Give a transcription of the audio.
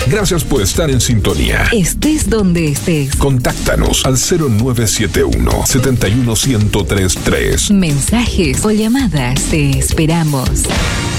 Gracias por estar en sintonía. Estés donde estés. Contáctanos al 0971 71133. Mensajes o llamadas, te esperamos.